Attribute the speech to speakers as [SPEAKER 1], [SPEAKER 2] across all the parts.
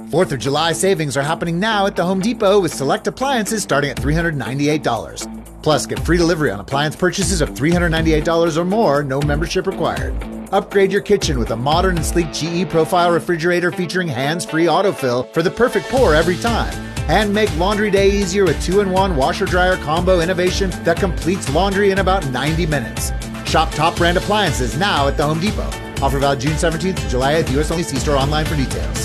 [SPEAKER 1] 4th of July savings are happening now at the Home Depot with select appliances starting at $398. Plus, get free delivery on appliance purchases of $398 or more, no membership required. Upgrade your kitchen with a modern and sleek GE Profile refrigerator featuring hands-free autofill for the perfect pour every time. And make laundry day easier with 2-in-1 washer-dryer combo innovation that completes laundry in about 90 minutes. Shop top brand appliances now at the Home Depot. Offer valid June 17th to July 8th. U.S. only. See store online for details.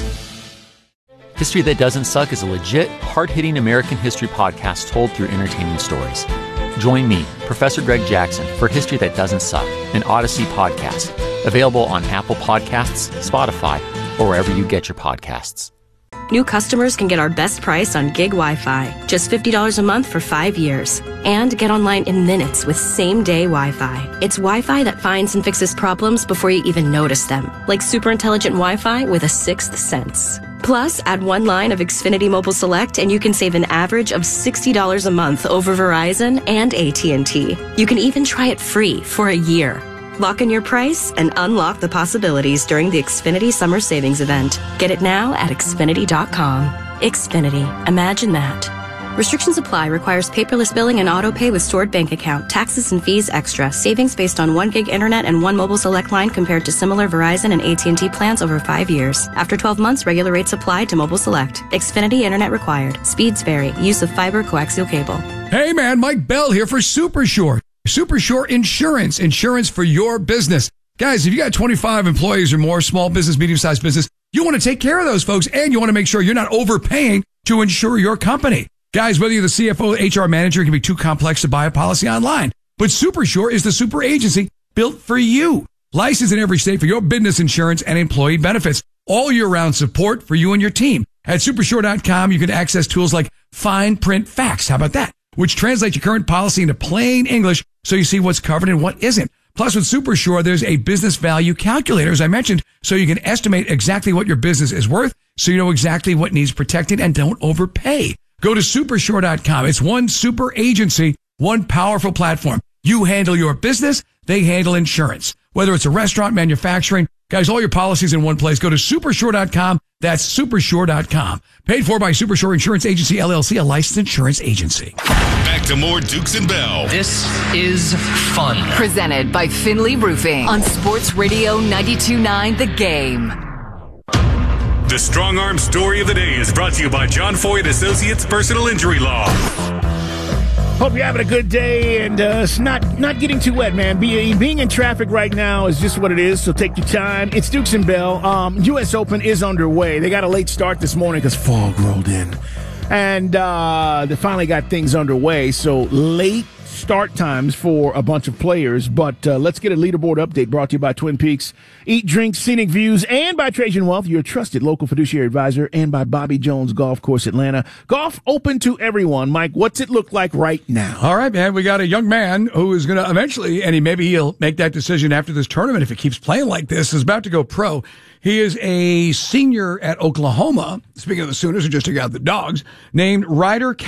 [SPEAKER 2] History That Doesn't Suck is a legit, hard-hitting American history podcast told through entertaining stories. Join me, Professor Greg Jackson, for History That Doesn't Suck, an Odyssey podcast. Available on Apple Podcasts, Spotify, or wherever you get your podcasts.
[SPEAKER 3] New customers can get our best price on gig Wi-Fi, just $50 a month for 5 years. And get online in minutes with same-day Wi-Fi. It's Wi-Fi that finds and fixes problems before you even notice them, like super intelligent Wi-Fi with a sixth sense. Plus, add one line of Xfinity Mobile Select and you can save an average of $60 a month over Verizon and AT&T. You can even try it free for a year. Lock in your price and unlock the possibilities during the Xfinity Summer Savings Event. Get it now at Xfinity.com. Xfinity. Imagine that. Restrictions apply. Requires paperless billing and auto pay with stored bank account. Taxes and fees extra. Savings based on 1 gig internet and 1 mobile select line compared to similar Verizon and AT&T plans over 5 years. After 12 months, regular rates apply to mobile select. Xfinity internet required. Speeds vary. Use of fiber coaxial cable.
[SPEAKER 4] Hey man, Mike Bell here for Super Short. Super Short Insurance. Insurance for your business. Guys, if you got 25 employees or more, small business, medium-sized business, you want to take care of those folks and you want to make sure you're not overpaying to insure your company. Guys, whether you're the CFO, HR manager, it can be too complex to buy a policy online. But SuperSure is the super agency built for you. Licensed in every state for your business insurance and employee benefits. All year-round support for you and your team. At Supersure.com, you can access tools like Fine Print Facts. How about that? Which translates your current policy into plain English so you see what's covered and what isn't. Plus, with SuperSure, there's a business value calculator, as I mentioned, so you can estimate exactly what your business is worth so you know exactly what needs protected and don't overpay. Go to Supersure.com. It's one super agency, one powerful platform. You handle your business, they handle insurance. Whether it's a restaurant, manufacturing, guys, all your policies in one place. Go to Supersure.com. That's Supersure.com. Paid for by Supersure Insurance Agency, LLC, a licensed insurance agency.
[SPEAKER 5] Back to more Dukes and Bell.
[SPEAKER 6] This is fun.
[SPEAKER 7] Presented by Finley Roofing on Sports Radio 92.9 The Game.
[SPEAKER 5] The Strong Arm Story of the Day is brought to you by John Foy & Associates Personal Injury Law.
[SPEAKER 8] Hope you're having a good day and it's not getting too wet, man. Being in traffic right now is just what it is, so take your time. It's Dukes and Bell. U.S. Open is underway. They got a late start this morning because fog rolled in. And they finally got things underway, so late start times for a bunch of players. But let's get a leaderboard update brought to you by Twin Peaks Eat, Drink, Scenic Views, and by Trajan Wealth, your trusted local fiduciary advisor, and by Bobby Jones Golf Course Atlanta. Golf open to everyone. Mike, what's it look like right now?
[SPEAKER 4] All right, man. We got a young man who is going to eventually, and he'll make that decision after this tournament if he keeps playing like this, is about to go pro. He is a senior at Oklahoma, speaking of the Sooners, who just took out the Dogs, named Ryder